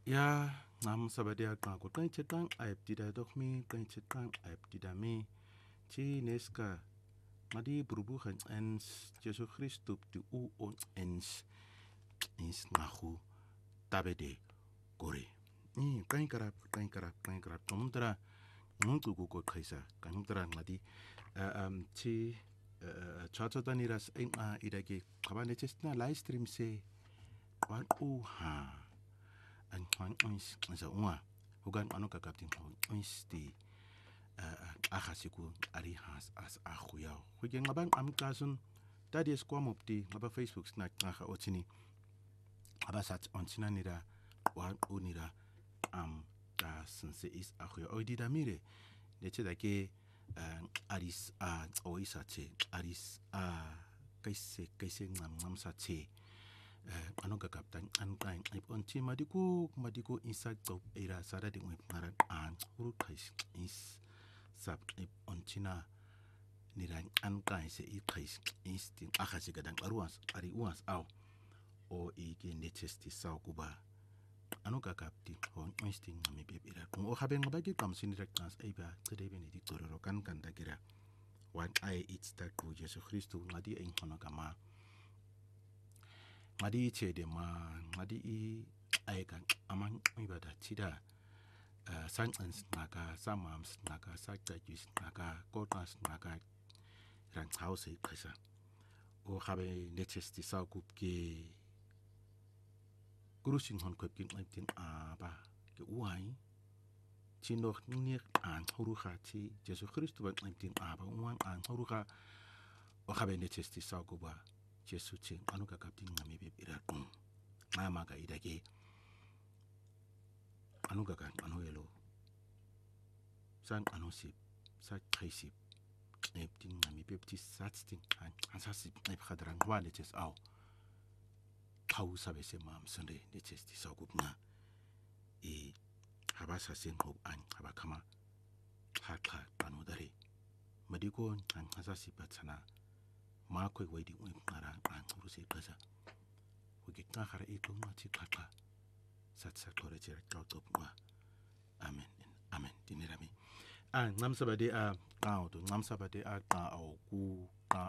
Ya ngam sabadia qan ko qan chetan aib tida dokmi qan chetan aib tida mi chi neska madi brubu khan ens Jesu Christus tu u on ens ins nahu tabede gore ni qan karap tumdra nguntu ko khaisa kanumdra ngadi chi chachodaniras en irage qabane chesna live stream se qan u ha an kwan ons sa unga hugan anu kakaptin ons di ahasiku ari has as ahuyao hugen ngabang am kasun tadi eskwamopti ngaba Facebook snack ngaha otini abasat onsina nira wan unira am da sense is ahuya oidida mire leche da ke aris oisache aris kaise ngam sache ano gagaptan an kain onti madiku inside top era sada de ngaran an huru kais is sab ontina niran an kain se i kais insting akasi gadang aruas ari uas au o ige netesti sau kuba ano gagapti on insting ngami bebira kung o haben ngabagi kam sinirak nas aiba tede benedicto rokan kan dagira wan ai it's that ku Jesu Christu ngadi en hono kama ngadi chede ma ngadi I aikan amang ibada tida science naga samams naga sajajis naga kotas naga ran house kasa o habe netesti sau kupke kurusin hon kupkin tin aba ke uai chino ni an huruha chi Jesu Christu ban tin aba uan an huruha o habe netesti sau kuba Jesu chen anu kakaptin ngami bebira mama ga idage anu gagan anu yelo san anu sip sa traisip neptin ngami bebti satsting an sasip nep khadran wale ches au kau sabe se mam sande neches ti sagup na e habasa sen hob an habakama kha anu dare madiko an hasasi patsana ma koi waidi un ngara an uruse kaza huge khara e to ma chi kha sat kore jera top wa amen amen dinirami ngam sabade a ngam sabade a au ku